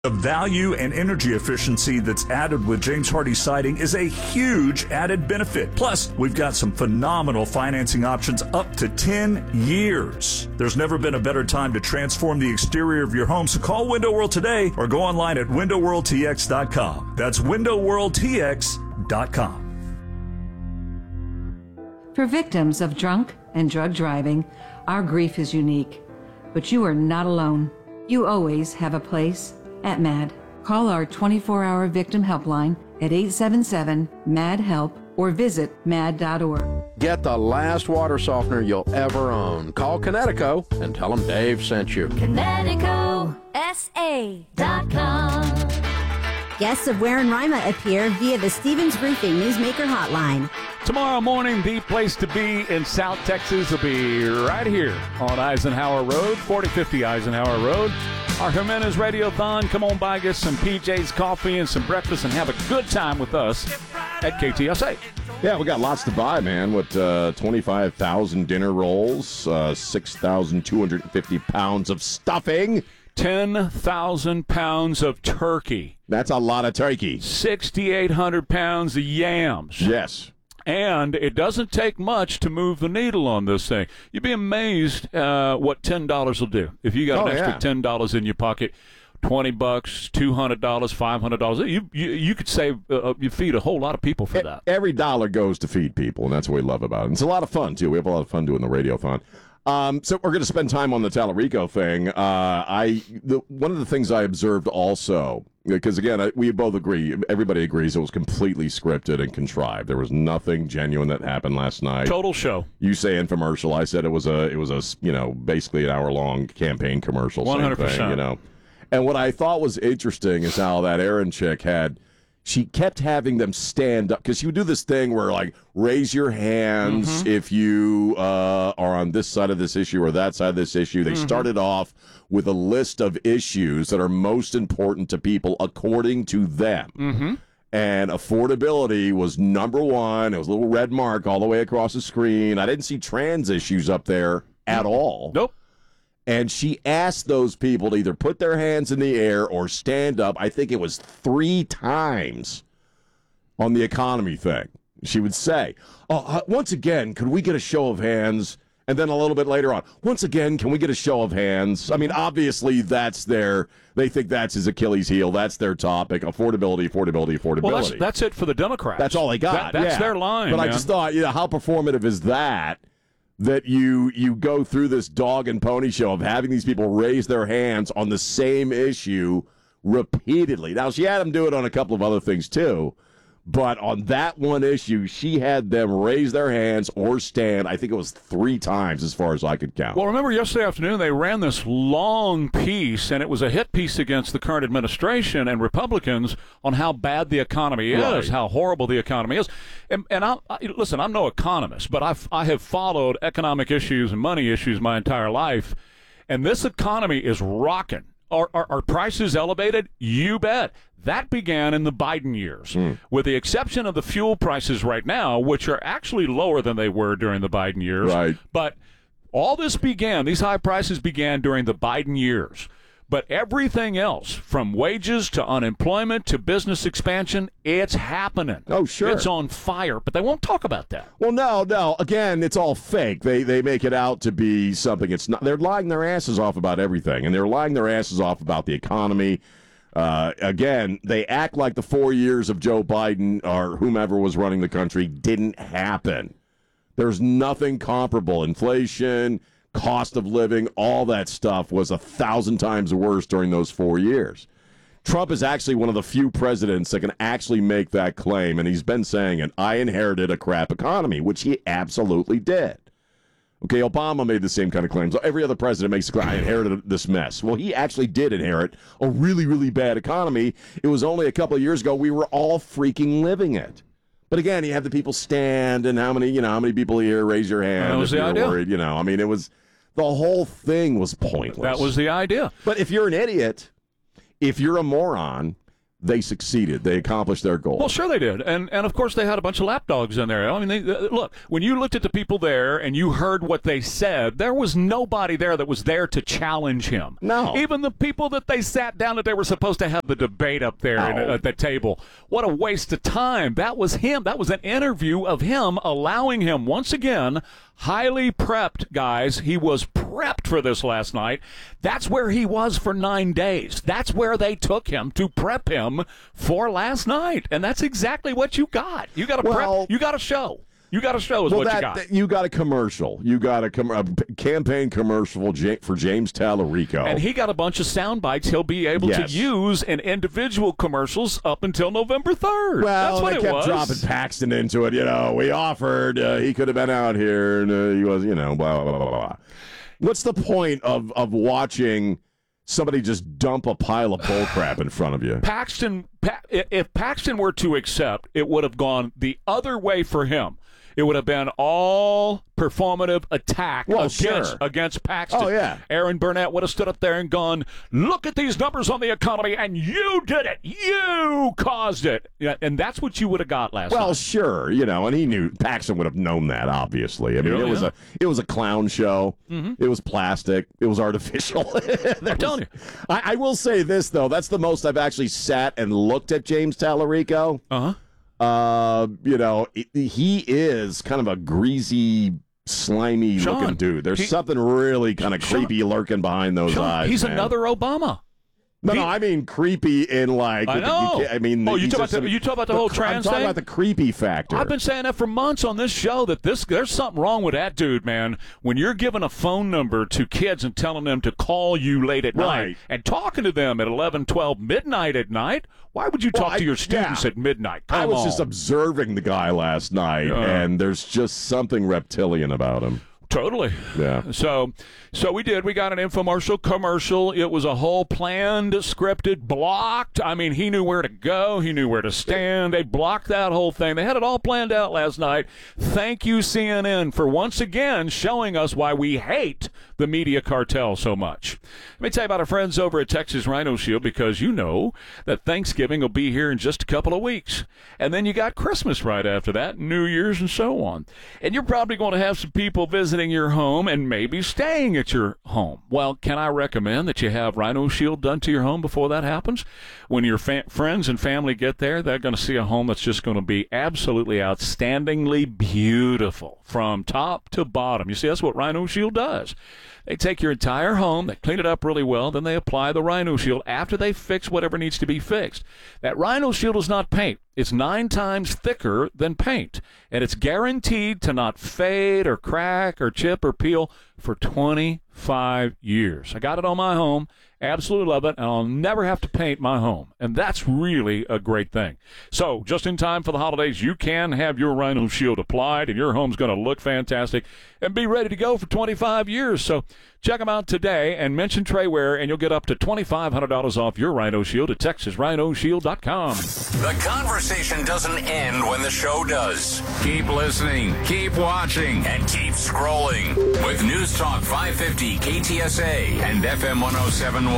The value and energy efficiency that's added with James Hardie Siding is a huge added benefit. Plus, we've got some phenomenal financing options up to 10 years. There's never been a better time to transform the exterior of your home, so call Window World today or go online at windowworldtx.com. That's windowworldtx.com. For victims of drunk and drug driving, our grief is unique. But you are not alone. You always have a place at MAD. Call our 24-hour victim helpline at 877-MAD-HELP or visit mad.org. Get the last water softener you'll ever own. Call Connecticut and tell them Dave sent you. ConnecticutSA.com. Guests of Ware and Rima appear via the Stevens Roofing Newsmaker Hotline. Tomorrow morning, the place to be in South Texas will be right here on Eisenhower Road, 4050 Eisenhower Road. Our Jimenez Radiothon. Come on by, get some PJ's coffee and some breakfast and have a good time with us at KTSA. Yeah, we got lots to buy, man. With 25,000 dinner rolls, 6,250 pounds of stuffing. 10,000 pounds of turkey. That's a lot of turkey. 6,800 pounds of yams. Yes. And it doesn't take much to move the needle on this thing. You'd be amazed what $10 will do. If you got an extra $10 in your pocket, $20, $200, $500, you could save, you feed a whole lot of people for that. Every dollar goes to feed people, and that's what we love about it. And it's a lot of fun, too. We have a lot of fun doing the Radiothon. So we're going to spend time on the Tallarico thing. One of the things I observed also, because again, we both agree, everybody agrees it was completely scripted and contrived. There was nothing genuine that happened last night. Total show. You say infomercial. I said it was a basically an hour-long campaign commercial. 100%. Same thing, And what I thought was interesting is how that Aaron chick she kept having them stand up, because she would do this thing where, like, raise your hands if you are on this side of this issue or that side of this issue. They started off with a list of issues that are most important to people according to them. And affordability was number one. It was a little red mark all the way across the screen. I didn't see trans issues up there at all. Nope. And she asked those people to either put their hands in the air or stand up. I think it was 3 times on the economy thing. She would say, once again, could we get a show of hands? And then a little bit later on, once again, can we get a show of hands? I mean, obviously, they think that's his Achilles heel. That's their topic. Affordability. Well, that's it for the Democrats. That's all they got. That's their line. But man. I just thought, how performative is that you go through this dog and pony show of having these people raise their hands on the same issue repeatedly. Now, she had them do it on a couple of other things, too. But on that one issue, she had them raise their hands or stand. I think it was 3 times as far as I could count. Well, remember yesterday afternoon they ran this long piece, and it was a hit piece against the current administration and Republicans on how bad the economy is, how horrible the economy is. And listen, I'm no economist, but I have followed economic issues and money issues my entire life, and this economy is rocking. Are prices elevated? You bet. That began in the Biden years, with the exception of the fuel prices right now, which are actually lower than they were during the Biden years. Right. But all this began, these high prices began during the Biden years. But everything else, from wages to unemployment to business expansion, it's happening. Oh, sure. It's on fire, but they won't talk about that. Well, no. Again, it's all fake. They make it out to be something it's not. They're lying their asses off about everything, and they're lying their asses off about the economy. Again, they act like the 4 years of Joe Biden or whomever was running the country didn't happen. There's nothing comparable. Inflation, cost of living, all that stuff was 1,000 times worse during those 4 years. Trump is actually one of the few presidents that can actually make that claim, and he's been saying it. I inherited a crap economy, which he absolutely did. Okay, Obama made the same kind of claims. Every other president makes a claim, I inherited this mess. Well, he actually did inherit a really, really bad economy. It was only a couple of years ago we were all freaking living it. But again, you have the people stand, and how many people here raise your hand? That was the idea. Worried, it was, the whole thing was pointless. That was the idea. But if you're an idiot, if you're a moron, they succeeded. They accomplished their goal. Well, sure they did. And of course, they had a bunch of lapdogs in there. I mean, look, when you looked at the people there and you heard what they said, there was nobody there that was there to challenge him. No. Even the people that they sat down that they were supposed to have the debate up there at the table. What a waste of time. That was him. That was an interview of him, allowing him, once again, highly prepped, guys. He was prepped for this last night. That's where he was for 9 days. That's where they took him to prep him for last night. And that's exactly what you got. You got to prep. You got to show. You got to show is what you got. You got a commercial. You got a campaign commercial for James Tallarico. And he got a bunch of sound bites he'll be able to use in individual commercials up until November 3rd. Well, that's what they kept dropping Paxton into it. You know, we offered. He could have been out here, and he was, blah, blah, blah, blah. What's the point of watching somebody just dump a pile of bullcrap in front of you? If Paxton were to accept, it would have gone the other way for him. It would have been all performative attack against Paxton. Oh, yeah. Aaron Burnett would have stood up there and gone, look at these numbers on the economy, and you did it. You caused it. Yeah, and that's what you would have got last night. Well, sure, and he knew Paxton would have known that, obviously. I mean, it was a clown show. Mm-hmm. It was plastic. It was artificial. I'm telling you. I will say this, though. That's the most I've actually sat and looked at James Tallarico. Uh-huh. He is kind of a greasy, slimy looking dude. There's something really kind of creepy lurking behind those eyes. He's another Obama. No, I mean creepy in like. I know. You talk about the whole trans thing? I'm talking about the creepy factor. I've been saying that for months on this show that there's something wrong with that dude, man. When you're giving a phone number to kids and telling them to call you late at night and talking to them at 11, 12, midnight at night, why would you talk to your students at midnight? I was just observing the guy last night, and there's just something reptilian about him. Totally. Yeah. So we did. We got an infomercial commercial. It was a whole planned, scripted, blocked. I mean, he knew where to go. He knew where to stand. They blocked that whole thing. They had it all planned out last night. Thank you, CNN, for once again showing us why we hate the media cartel so much. Let me tell you about our friends over at Texas Rhino Shield, because you know that Thanksgiving will be here in just a couple of weeks. And then you got Christmas right after that, New Year's, and so on. And you're probably going to have some people visiting your home and maybe staying at your home. Well, can I recommend that you have Rhino Shield done to your home before that happens? When your friends and family get there, they're going to see a home that's just going to be absolutely outstandingly beautiful from top to bottom. You see, that's what Rhino Shield does. They take your entire home, they clean it up really well, then they apply the Rhino Shield after they fix whatever needs to be fixed. That Rhino Shield is not paint. It's 9 times thicker than paint, and it's guaranteed to not fade or crack or chip or peel for 25 years. I got it on my home. Absolutely love it, and I'll never have to paint my home. And that's really a great thing. So, just in time for the holidays, you can have your Rhino Shield applied, and your home's going to look fantastic and be ready to go for 25 years. So, check them out today and mention Trey Ware, and you'll get up to $2,500 off your Rhino Shield at TexasRhinoShield.com. The conversation doesn't end when the show does. Keep listening, keep watching, and keep scrolling with News Talk 550 KTSA and FM 107.1.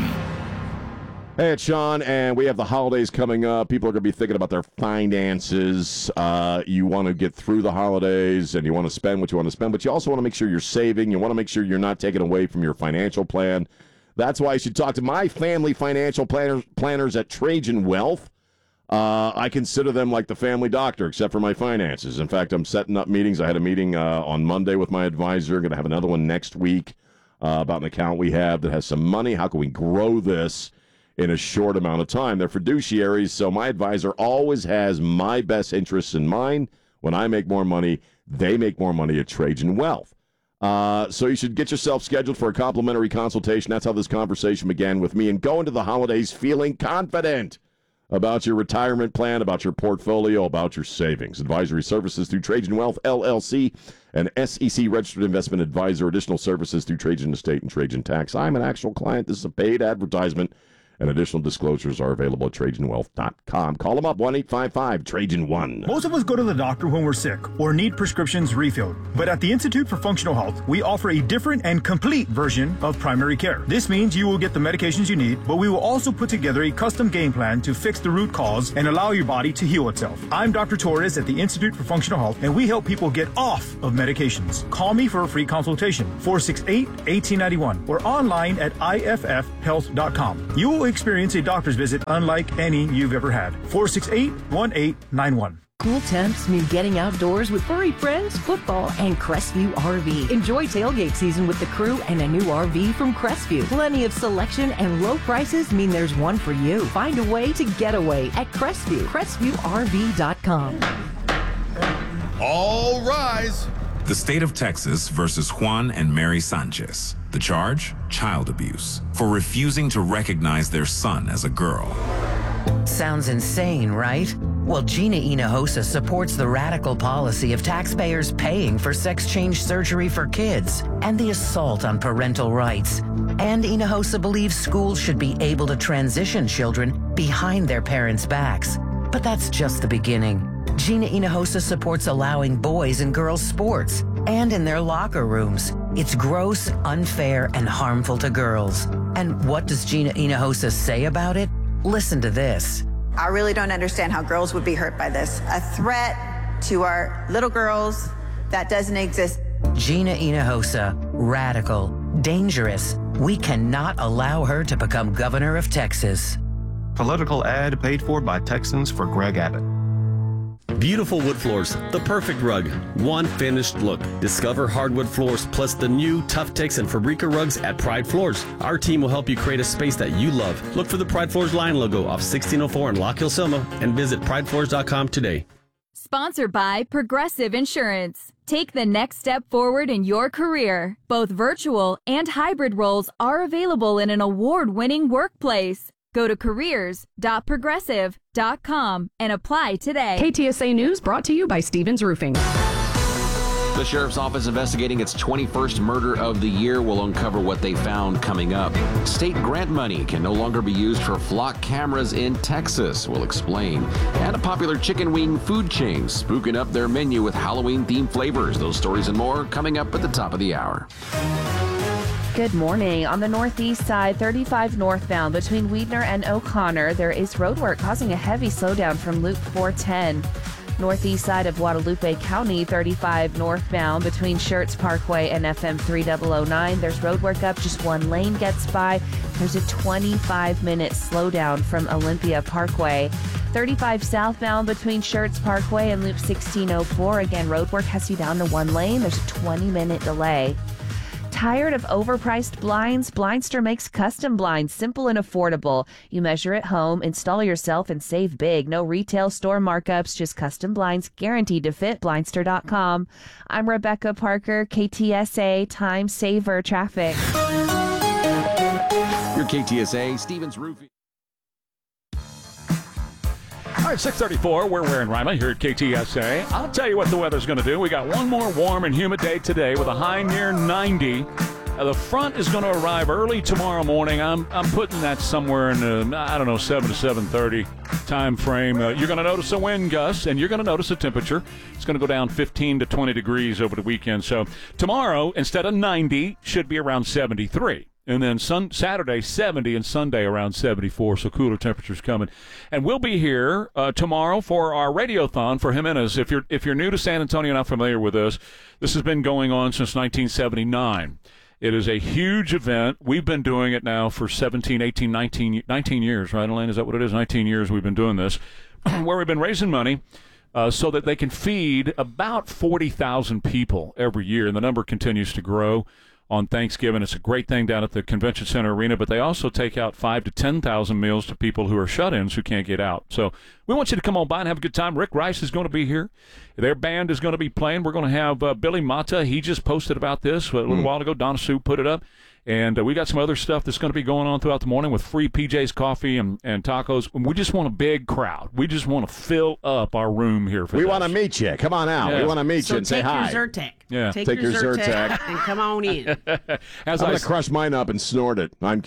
Hey, it's Sean, and we have the holidays coming up. People are going to be thinking about their finances. You want to get through the holidays, and you want to spend what you want to spend, but you also want to make sure you're saving. You want to make sure you're not taking away from your financial plan. That's why you should talk to my family financial planners at Trajan Wealth. I consider them like the family doctor, except for my finances. In fact, I'm setting up meetings. I had a meeting on Monday with my advisor. I'm going to have another one next week about an account we have that has some money. How can we grow this in a short amount of time? They're fiduciaries, so my advisor always has my best interests in mind. When I make more money, they make more money at Trajan Wealth. So you should get yourself scheduled for a complimentary consultation. That's how this conversation began with me. And go into the holidays feeling confident about your retirement plan, about your portfolio, about your savings. Advisory services through Trajan Wealth, LLC, an SEC-registered investment advisor. Additional services through Trajan Estate and Trajan Tax. I'm an actual client. This is a paid advertisement. And additional disclosures are available at TrajanWealth.com. Call them up, 1-855-TRAJAN1. Most of us go to the doctor when we're sick or need prescriptions refilled. But at the Institute for Functional Health, we offer a different and complete version of primary care. This means you will get the medications you need, but we will also put together a custom game plan to fix the root cause and allow your body to heal itself. I'm Dr. Torres at the Institute for Functional Health, and we help people get off of medications. Call me for a free consultation, 468-1891, or online at iffhealth.com. You will experience a doctor's visit unlike any you've ever had. 468-1891. Cool temps mean getting outdoors with furry friends, football, and Crestview RV. Enjoy tailgate season with the crew and a new RV from Crestview. Plenty of selection and low prices mean there's one for you. Find a way to get away at Crestview. CrestviewRV.com. All rise. The state of Texas versus Juan and Mary Sanchez. The charge? Child abuse. For refusing to recognize their son as a girl. Sounds insane, right? Well, Gina Hinojosa supports the radical policy of taxpayers paying for sex change surgery for kids and the assault on parental rights. And Hinojosa believes schools should be able to transition children behind their parents' backs. But that's just the beginning. Gina Hinojosa supports allowing boys and girls sports and in their locker rooms. It's gross, unfair, and harmful to girls. And what does Gina Hinojosa say about it? Listen to this. I really don't understand how girls would be hurt by this. A threat to our little girls that doesn't exist. Gina Hinojosa, radical, dangerous. We cannot allow her to become governor of Texas. Political ad paid for by Texans for Greg Abbott. Beautiful wood floors, the perfect rug, one finished look. Discover hardwood floors plus the new Tuftex and Fabrica rugs at Pride Floors. Our team will help you create a space that you love. Look for the Pride Floors line logo off 1604 in Lock Hill, Selma, and visit pridefloors.com today. Sponsored by Progressive Insurance. Take the next step forward in your career. Both virtual and hybrid roles are available in an award-winning workplace. Go to careers.progressive.com and apply today. KTSA News brought to you by Stevens Roofing. The Sheriff's Office investigating its 21st murder of the year will uncover what they found coming up. State grant money can no longer be used for flock cameras in Texas. We'll explain. And a popular chicken wing food chain spooking up their menu with Halloween-themed flavors. Those stories and more coming up at the top of the hour. Good morning. On the northeast side, 35 northbound between Weidner and O'Connor, there is road work causing a heavy slowdown from Loop 410. Northeast side of Guadalupe County, 35 northbound between Schertz Parkway and FM 3009. There's road work up, just one lane gets by. There's a 25-minute slowdown from Olympia Parkway. 35 southbound between Schertz Parkway and Loop 1604. Again, road work has you down to one lane. There's a 20-minute delay. Tired of overpriced blinds? Blindster makes custom blinds simple and affordable. You measure at home, install yourself, and save big. No retail store markups, just custom blinds guaranteed to fit. Blindster.com. I'm Rebecca Parker, KTSA Time Saver Traffic. Your KTSA, Stevens Roofing. All right, 6:34. We're wearing Rima here at KTSA. I'll tell you what the weather's going to do. We got one more warm and humid day today with a high near 90. The front is going to arrive early tomorrow morning. I'm putting that somewhere in the, 7 to 7:30 time frame. You're going to notice a wind gust, and you're going to notice a temperature. It's going to go down 15 to 20 degrees over the weekend. So tomorrow, instead of 90, should be around 73. And then Saturday, 70, and Sunday around 74, so cooler temperatures coming. And we'll be here tomorrow for our Radiothon for Jimenez. If you're new to San Antonio and not familiar with this has been going on since 1979. It is a huge event. We've been doing it now for 17, 18, 19 years, right, Elaine? Is that what it is? 19 years we've been doing this, where we've been raising money so that they can feed about 40,000 people every year, and the number continues to grow. On Thanksgiving, it's a great thing down at the Convention Center Arena, but they also take out 5,000 to 10,000 meals to people who are shut-ins who can't get out. So we want you to come on by and have a good time. Rick Rice is going to be here. Their band is going to be playing. We're going to have Billy Mata. He just posted about this a little while ago. Donna Sue put it up. And we got some other stuff that's going to be going on throughout the morning with free PJ's coffee and tacos. We just want a big crowd. We just want to fill up our room here for this. We want to meet you. Come on out. Yeah. We want to meet you and say hi. Take your Zyrtec. Yeah. Take your Zyrtec and come on in. I'm going to crush mine up and snort it. I'm kidding.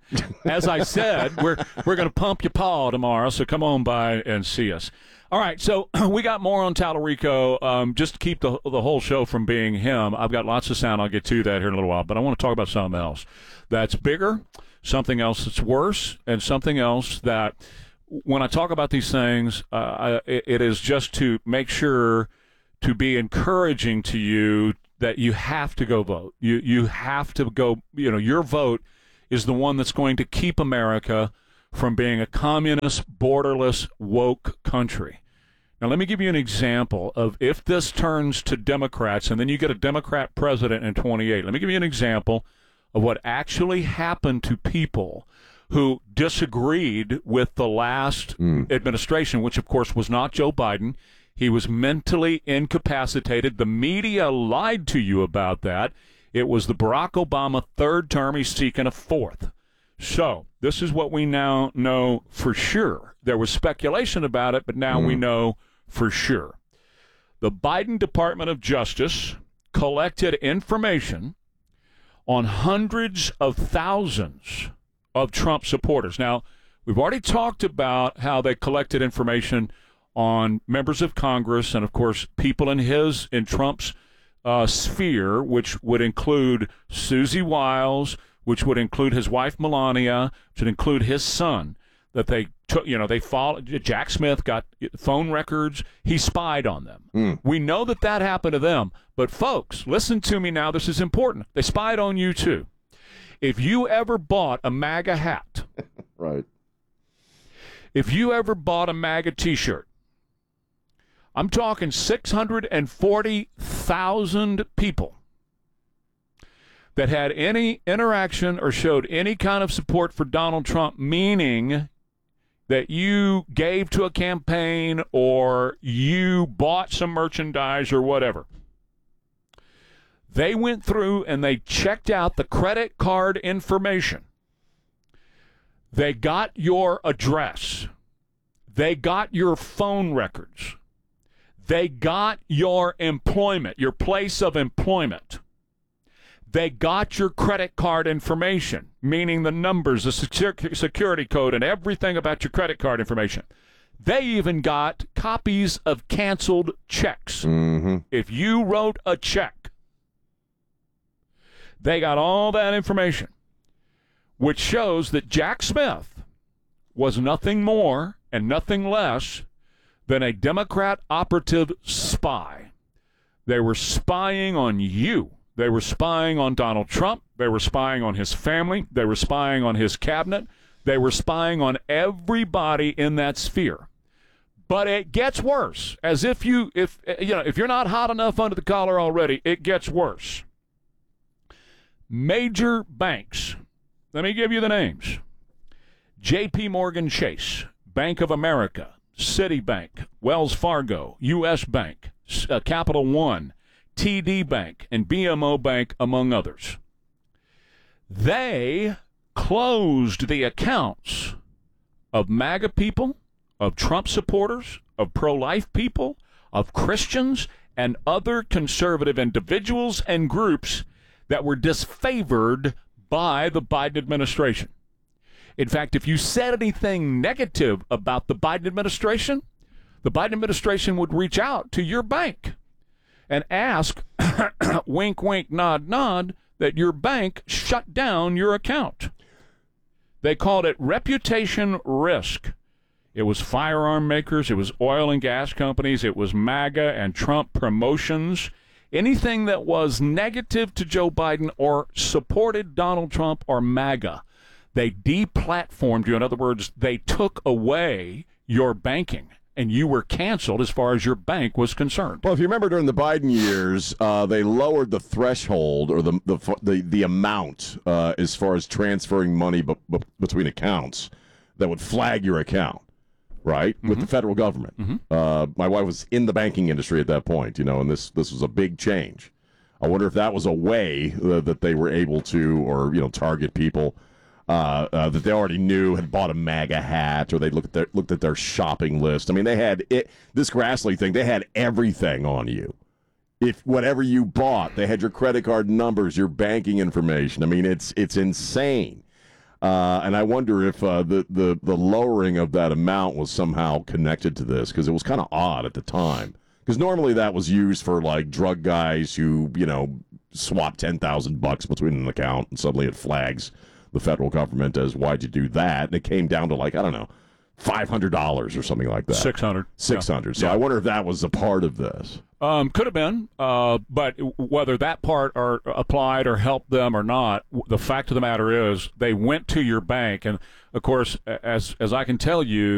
as I said, we're going to pump your paw tomorrow, so come on by and see us. All right, so we got more on Tallarico. Just to keep the whole show from being him, I've got lots of sound. I'll get to that here in a little while, but I want to talk about something else that's bigger, something else that's worse, and something else that when I talk about these things, it is just to make sure to be encouraging to you that you have to go vote. You have to go, your vote is the one that's going to keep America from being a communist, borderless, woke country. Now, let me give you an example of if this turns to Democrats and then you get a Democrat president in 28. Let me give you an example of what actually happened to people who disagreed with the last administration, which, of course, was not Joe Biden. He was mentally incapacitated. The media lied to you about that. It was the Barack Obama third term. He's seeking a fourth. So this is what we now know for sure. There was speculation about it, but now we know for sure. The Biden Department of Justice collected information on hundreds of thousands of Trump supporters. Now, we've already talked about how they collected information on members of Congress and, of course, people in Trump's sphere, which would include Susie Wiles, which would include his wife Melania, which would include his son, that they took, they followed. Jack Smith got phone records. He spied on them. We know that happened to them. But, folks, listen to me now. This is important. They spied on you, too. If you ever bought a MAGA hat, right? If you ever bought a MAGA T-shirt, I'm talking 640,000 people that had any interaction or showed any kind of support for Donald Trump, meaning that you gave to a campaign or you bought some merchandise or whatever. They went through and they checked out the credit card information. They got your address. They got your phone records. They got your employment, your place of employment. They got your credit card information, meaning the numbers, the security code, and everything about your credit card information. They even got copies of canceled checks. If you wrote a check, they got all that information, which shows that Jack Smith was nothing more and nothing less than a Democrat operative spy. They were spying on you. They were spying on Donald Trump. They were spying on his family. They were spying on his cabinet. They were spying on everybody in that sphere. But it gets worse. As if you're not hot enough under the collar already, it gets worse. Major banks. Let me give you the names. J.P. Morgan Chase, Bank of America, Citibank, Wells Fargo, U.S. Bank, Capital One, TD Bank, and BMO Bank, among others. They closed the accounts of MAGA people, of Trump supporters, of pro-life people, of Christians, and other conservative individuals and groups that were disfavored by the Biden administration. In fact, if you said anything negative about the Biden administration would reach out to your bank and ask, wink, wink, nod, nod, that your bank shut down your account. They called it reputation risk. It was firearm makers, it was oil and gas companies, it was MAGA and Trump promotions. Anything that was negative to Joe Biden or supported Donald Trump or MAGA, they deplatformed you. In other words, they took away your banking, and you were canceled as far as your bank was concerned. Well, if you remember during the Biden years, they lowered the threshold or the amount as far as transferring money between accounts that would flag your account, right, with the federal government. My wife was in the banking industry at that point, and this was a big change. I wonder if that was a way that they were able to, or target people that they already knew had bought a MAGA hat, or they looked at their shopping list. I mean, they had this Grassley thing. They had everything on you. If whatever you bought, they had your credit card numbers, your banking information. I mean, it's insane. And I wonder if the lowering of that amount was somehow connected to this, because it was kind of odd at the time. Because normally that was used for like drug guys who, swap $10,000 between an account, and suddenly it flags the federal government as, why'd you do that? And it came down to like, I don't know, $500 or something like that. $600. $600. So I wonder if that was a part of this. Could have been, but whether that part are applied or helped them or not, the fact of the matter is they went to your bank, and of course, as I can tell you,